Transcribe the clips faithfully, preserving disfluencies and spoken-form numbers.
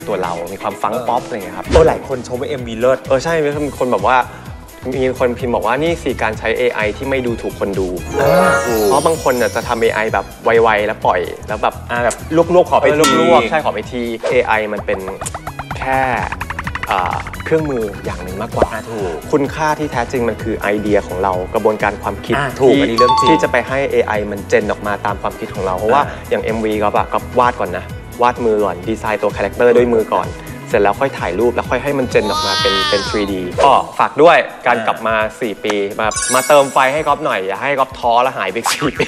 ตัวเรามีความฟังป๊อปอะไรเงี้ยครับเออหลายคนชมว่า เอ็ม วี เลิศเออใช่มีคนแบบว่ามีคนพิมพ์บอกว่านี่คือการใช้ เอ ไอ ที่ไม่ดูถูกคนดูเพราะบางคนเนี่ยจะทำ เอ ไอ แบบไวๆแล้วปล่อยแล้วแบบแบบลวกๆขอไปทีลวกๆใช่ขอไปที เอ ไอ มันเป็นแค่เครื่องมืออย่างหนึ่งมากกว่าถูกคุณค่าที่แท้จริงมันคือไอเดียของเรากระบวนการความคิดที่ที่จะไปให้ เอ ไอ มันเจนออกมาตามความคิดของเราเพราะว่าอย่าง เอ็ม วี ก็แบบก็วาดก่อนนะวาดมือก่อนดีไซน์ตัวคาแรคเตอร์ด้วยมือก่อนเสร็จแล้วค่อยถ่ายรูปแล้วค่อยให้มันเจนออกมาเป็นเป็น ทรี ดี ก็ฝากด้วยการกลับมาสี่ปีมามาเติมไฟให้ก๊อฟหน่อยอย่าให้ก๊อฟท้อแล้วหายไปสี่ปี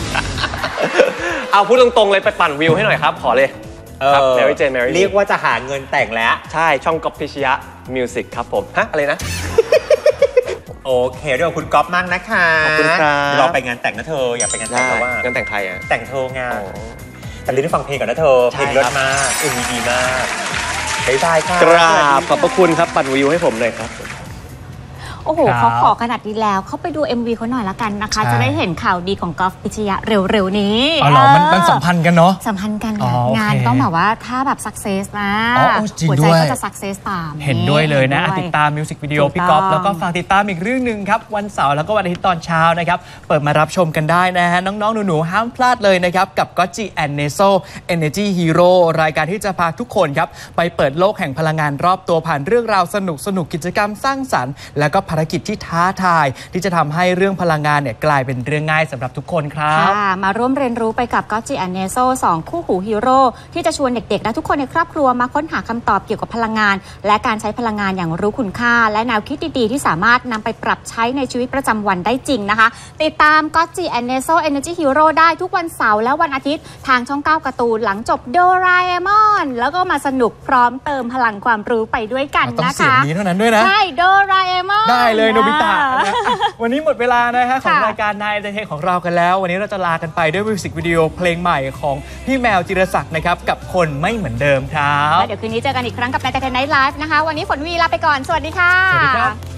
เอาพูดตรงๆเลยไปปั่นวิวให้หน่อยครับขอเลยครับ Mary Jane Mary เรียกว่าจะหาเงินแต่งแล้วใช่ช่องก๊อฟพิชยะมิวสิกครับผมฮะอะไรนะโอเคเรื่องคุณก๊อฟมากนะคะขอบคุณครับรอไปงานแต่งนะเธออยากไปงานแต่งแล้วว่างานแต่งใครอ่ะแต่งเธองานแต่รีบได้ฟังเพลงก่อนนะเธอเพลงเลิศมากเอ็ม วี ดีมากบ๊ายบายค่ะกราบขอบพระคุณครับปั่นวิวให้ผมเลยครับโอ้โหเขาขอขนาดนี้แล้วเขาไปดู เอ็ม วี เขาหน่อยละกันนะคะจะได้เห็นข่าวดีของก๊อฟพิชยะเร็วๆนี้อ๋อเหรอมันมันสัมพันธ์กันเนาะสัมพันธ์กันงานต้องแบบว่าถ้าแบบสักเซสนะหัวใจก็จะสักเซสตามเห็นด้วยเลยนะติดตามมิวสิกวิดีโอพี่ก๊อฟแล้วก็ฝากติดตามอีกเรื่องหนึ่งครับวันเสาร์แล้วก็วันอาทิตย์ตอนเช้านะครับเปิดมารับชมกันได้นะฮะน้องๆหนูๆห้ามพลาดเลยนะครับกับ Gotchi and Neso Energy Hero รายการที่จะพาทุกคนครับไปเปิดโลกแห่งพลังงานรอบตัวผ่านเรื่องราวสนุกสนุกกิจกรรมสร้างสรรค์และก็ภารกิจที่ท้าทายที่จะทำให้เรื่องพลังงานเนี่ยกลายเป็นเรื่องง่ายสำหรับทุกคนครับมาร่วมเรียนรู้ไปกับ Gotchi and Neso สองคู่หูฮีโร่ที่จะชวนเด็กๆและทุกคนในครอบครัวมาค้นหาคำตอบเกี่ยวกับพลังงานและการใช้พลังงานอย่างรู้คุณค่าและแนวคิดดีๆที่สามารถนำไปปรับใช้ในชีวิตประจำวันได้จริงนะคะติดตาม Gotchi and Neso Energy Hero ได้ทุกวันเสาร์และวันอาทิตย์ทางช่องเก้าการ์ตูนหลังจบโดราเอมอนแล้วก็มาสนุกพร้อมเติมพลังความรู้ไปด้วยกันนะคะต้องเสียงนี้เท่านั้นด้วยนะใช่โดราเอมอนได้เลยโนบิตะวันนี้หมดเวลานะฮะของรายการนายเอนเตอร์เทนของเรากันแล้ววันนี้เราจะลากันไปด้วยมิวสิกวิดีโอเพลงใหม่ของพี่แมวจิรศักดิ์นะครับกับคนไม่เหมือนเดิมครับแล้วเดี๋ยวคืนนี้เจอกันอีกครั้งกับนายเอนเตอร์เทนไนท์ไลฟ์นะคะวันนี้ฝนวีลาไปก่อนสวัสดีค่ะสวัสดีครับ